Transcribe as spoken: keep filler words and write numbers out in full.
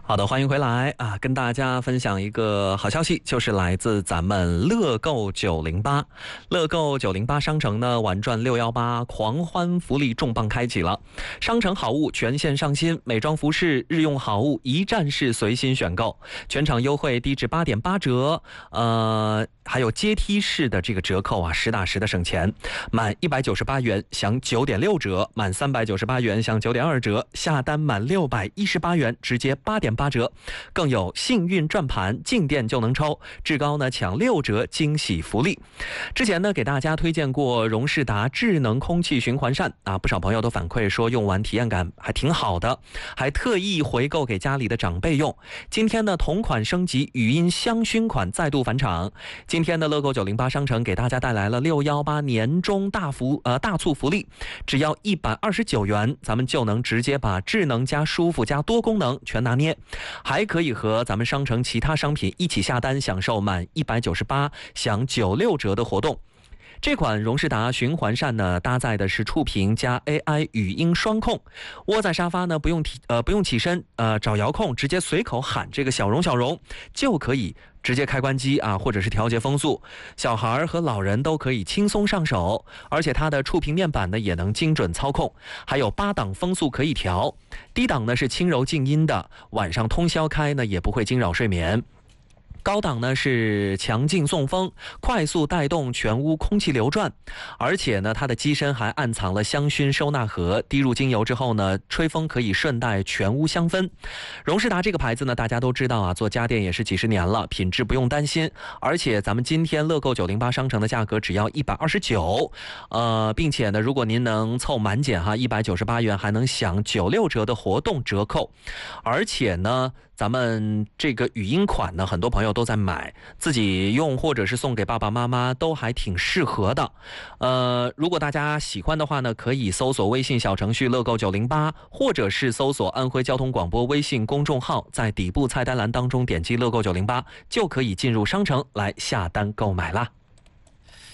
好的，欢迎回来啊！跟大家分享一个好消息，就是来自咱们乐购九零八，乐购九零八商城呢，玩转六一八狂欢福利重磅开启了，商城好物全线上新，美妆服饰、日用好物一站式随心选购，全场优惠低至八点八折，呃，还有阶梯式的这个折扣啊，实打实的省钱，满一百九十八元享九点六折，满三百九十八元享九点二折，下单满六百一十八元直接八点八折，更有幸运转盘，进店就能抽，至高呢抢六折惊喜福利。之前呢给大家推荐过荣仕达智能空气循环扇啊，不少朋友都反馈说用完体验感还挺好的，还特意回购给家里的长辈用。今天呢同款升级语音香薰款再度返场，今天的乐购九零八商城给大家带来了六一八年中大福呃大促福利，只要一百二十九元，咱们就能直接把智能加舒服加多功能全拿捏。还可以和咱们商城其他商品一起下单，享受满一百九十八享九六折的活动。这款荣仕达循环扇呢，搭载的是触屏加 A I 语音双控，窝在沙发呢不用提呃不用起身呃找遥控，直接随口喊这个小荣小荣就可以直接开关机啊，或者是调节风速，小孩和老人都可以轻松上手。而且它的触屏面板呢也能精准操控，还有八档风速可以调，低档呢是轻柔静音的，晚上通宵开呢也不会惊扰睡眠。高档呢是强劲送风，快速带动全屋空气流转，而且呢它的机身还暗藏了香薰收纳盒，滴入精油之后呢，吹风可以顺带全屋香氛。荣仕达这个牌子呢大家都知道啊，做家电也是几十年了，品质不用担心。而且咱们今天乐购九零八商城的价格只要一百二十九，呃，并且呢如果您能凑满减哈，一百九十八元还能享九六折的活动折扣。而且呢咱们这个语音款呢，很多朋友都在买，自己用或者是送给爸爸妈妈都还挺适合的。呃，如果大家喜欢的话呢，可以搜索微信小程序乐购九零八，或者是搜索安徽交通广播微信公众号，在底部菜单栏当中点击乐购九零八，就可以进入商城来下单购买啦。